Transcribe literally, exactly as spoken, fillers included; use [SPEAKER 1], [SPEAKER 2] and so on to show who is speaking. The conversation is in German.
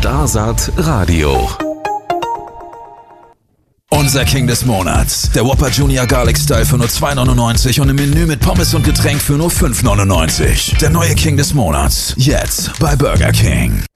[SPEAKER 1] Straßat Radio.
[SPEAKER 2] Unser King des Monats. Der Whopper Junior Garlic Style für nur zwei neunundneunzig und im Menü mit Pommes und Getränk für nur fünf neunundneunzig. Der neue King des Monats. Jetzt bei Burger King.